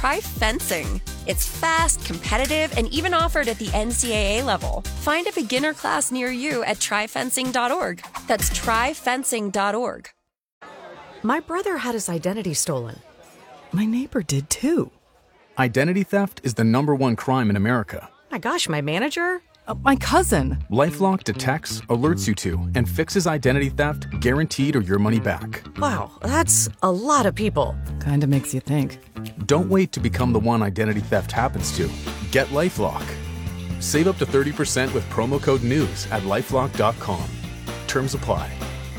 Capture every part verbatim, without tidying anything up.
try fencing. It's fast, competitive, and even offered at the N C double A level. Find a beginner class near you at try fencing dot org. That's try fencing dot org. My brother had his identity stolen. My neighbor did too. Identity theft is the number one crime in America. My gosh, my manager? Uh, my cousin. LifeLock detects, alerts you to, and fixes identity theft guaranteed or your money back. Wow, that's a lot of people. Kinda makes you think. Don't wait to become the one identity theft happens to. Get LifeLock. Save up to thirty percent with promo code NEWS at lifelock dot com. Terms apply.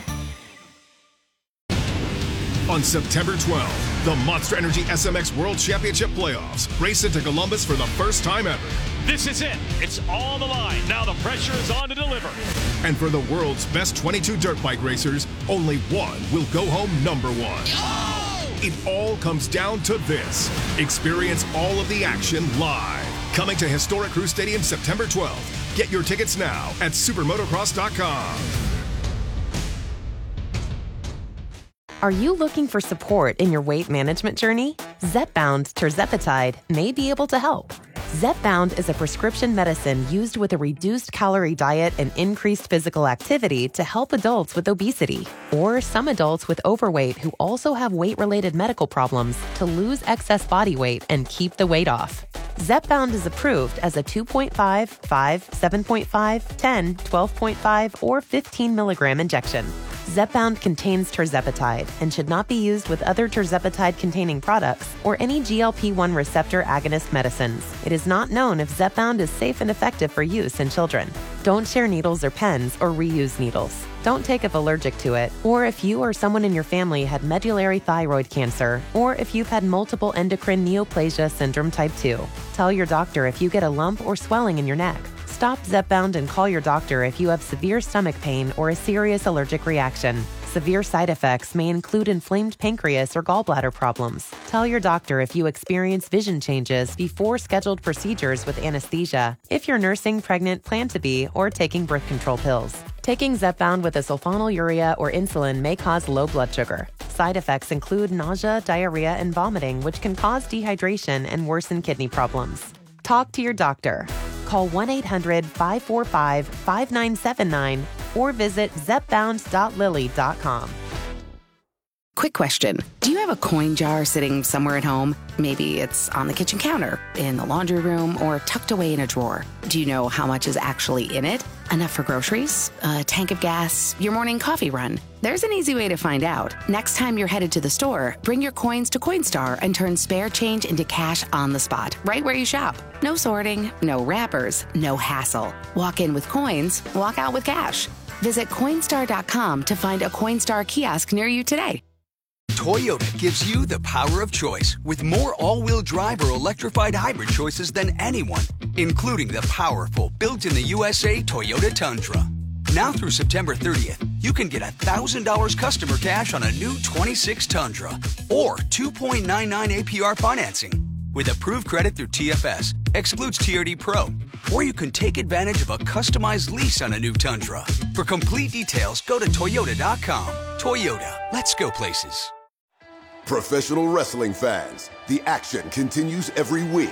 On September twelfth, the Monster Energy S M X World Championship Playoffs race into Columbus for the first time ever. This is it. It's all on the line. Now the pressure is on to deliver. And for the world's best twenty-two dirt bike racers, only one will go home number one. Oh! It all comes down to this. Experience all of the action live. Coming to historic Crew Stadium September twelfth. Get your tickets now at supermotocross dot com. Are you looking for support in your weight management journey? Zepbound tirzepatide may be able to help. Zepbound is a prescription medicine used with a reduced calorie diet and increased physical activity to help adults with obesity, or some adults with overweight who also have weight-related medical problems to lose excess body weight and keep the weight off. Zepbound is approved as a two point five, five, seven point five, ten, twelve point five, or fifteen milligram injection. Zepbound contains tirzepatide and should not be used with other tirzepatide-containing products or any G L P one receptor agonist medicines. It is not known if Zepbound is safe and effective for use in children. Don't share needles or pens or reuse needles. Don't take if allergic to it, or if you or someone in your family had medullary thyroid cancer, or if you've had multiple endocrine neoplasia syndrome type two. Tell your doctor if you get a lump or swelling in your neck. Stop Zepbound and call your doctor if you have severe stomach pain or a serious allergic reaction. Severe side effects may include inflamed pancreas or gallbladder problems. Tell your doctor if you experience vision changes before scheduled procedures with anesthesia, if you're nursing, pregnant, plan to be, or taking birth control pills. Taking Zepbound with a sulfonylurea or insulin may cause low blood sugar. Side effects include nausea, diarrhea, and vomiting, which can cause dehydration and worsen kidney problems. Talk to your doctor. Call one eight hundred, five four five, five nine seven nine or visit zepbound dot lilly dot com. Quick question. Do you have a coin jar sitting somewhere at home? Maybe it's on the kitchen counter, in the laundry room, or tucked away in a drawer. Do you know how much is actually in it? Enough for groceries? A tank of gas? Your morning coffee run? There's an easy way to find out. Next time you're headed to the store, bring your coins to Coinstar and turn spare change into cash on the spot, right where you shop. No sorting, no wrappers, no hassle. Walk in with coins, walk out with cash. Visit Coinstar dot com to find a Coinstar kiosk near you today. Toyota gives you the power of choice with more all-wheel drive or electrified hybrid choices than anyone, including the powerful built-in-the-U S A Toyota Tundra. Now through September thirtieth, you can get one thousand dollars customer cash on a new twenty-six Tundra or two point nine nine A P R financing with approved credit through T F S, excludes T R D Pro, or you can take advantage of a customized lease on a new Tundra. For complete details, go to toyota dot com. Toyota, let's go places. Professional wrestling fans, the action continues every week.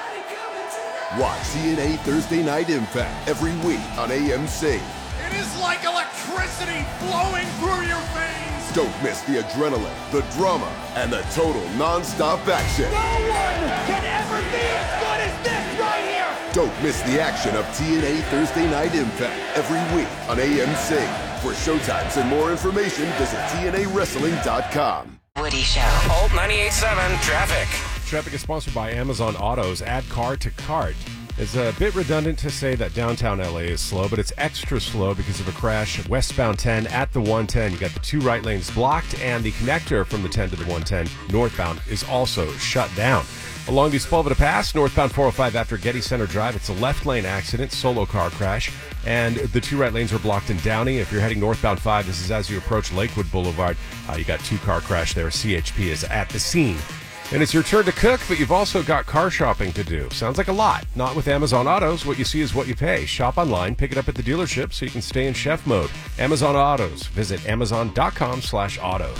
Watch T N A Thursday Night Impact every week on A M C. It is like electricity flowing through your veins. Don't miss the adrenaline, the drama, and the total non-stop action. No one can ever be as good as this right here. Don't miss the action of T N A Thursday Night Impact every week on A M C. For showtimes and more information, visit T N A wrestling dot com. Woody Show. Alt ninety-eight point seven Traffic. Traffic is sponsored by Amazon Autos. Add car to cart. It's a bit redundant to say that downtown L A is slow, but it's extra slow because of a crash westbound ten at the one ten. You got the two right lanes blocked, and the connector from the ten to the one ten northbound is also shut down. Along the Sepulveda Pass, northbound four oh five after Getty Center Drive, it's a left lane accident, solo car crash, and the two right lanes are blocked in Downey. If you're heading northbound five, this is as you approach Lakewood Boulevard. Uh, you got two car crash there. C H P is at the scene. And it's your turn to cook, but you've also got car shopping to do. Sounds like a lot. Not with Amazon Autos. What you see is what you pay. Shop online, pick it up at the dealership so you can stay in chef mode. Amazon Autos. Visit amazon dot com slash autos.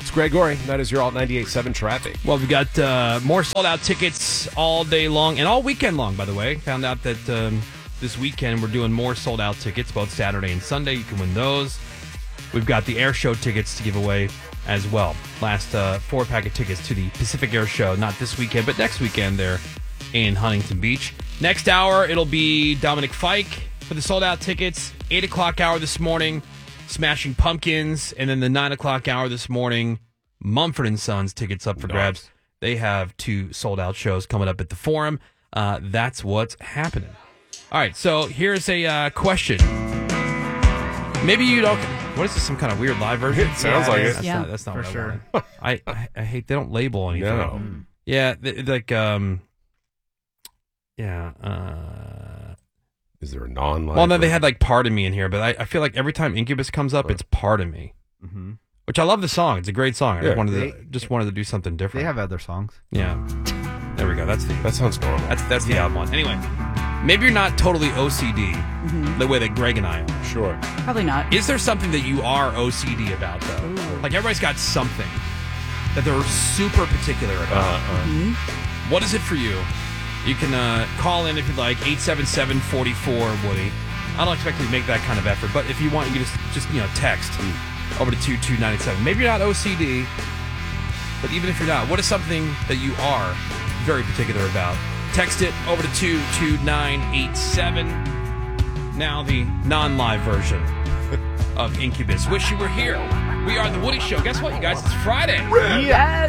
It's Greg Gorey. That is your Alt ninety-eight point seven traffic. Well, we've got uh, more sold-out tickets all day long and all weekend long, by the way. Found out that um, this weekend we're doing more sold-out tickets, both Saturday and Sunday. You can win those. We've got the air show tickets to give away as well. Last uh, four-pack of tickets to the Pacific Air Show, not this weekend, but next weekend there in Huntington Beach. Next hour, it'll be Dominic Fike for the sold-out tickets. eight o'clock hour this morning, Smashing Pumpkins. And then the nine o'clock hour this morning, Mumford and Sons tickets up for nice. grabs. They have two sold-out shows coming up at the Forum. Uh, that's what's happening. All right, so here's a uh, question. Maybe you don't... What is this, some kind of weird live version? It sounds yeah, like it. That's Yeah, not, that's not for what sure. I want. I, I, I hate... They don't label anything. No. Yeah, they, like... um, Yeah, uh... Is there a non-live Well, no, they version? had like Part of Me in here, but I, I feel like every time Incubus comes up, it's Part of Me. Mm-hmm. Which I love the song. It's a great song. I Yeah. just wanted They- to just wanted to do something different. They have other songs. Yeah. There we go. That's the That sounds normal. that's that's the album one. Anyway, maybe you're not totally O C D Mhm. the way that Greg and I are. Sure. Probably not. Is there something that you are O C D about though? Like everybody's got something that they're super particular about. Uh-uh. Mhm. What is it for you? You can uh, call in if you'd like, eight seven seven, four four, Woody. I don't expect you to make that kind of effort, but if you want, you can just, just you know, text over to two two nine seven. Maybe you're not O C D, but even if you're not, what is something that you are very particular about? Text it over to two two nine eight seven. Now the non-live version of Incubus. Wish you were here. We are The Woody Show. Guess what, you guys? It's Friday. Yes!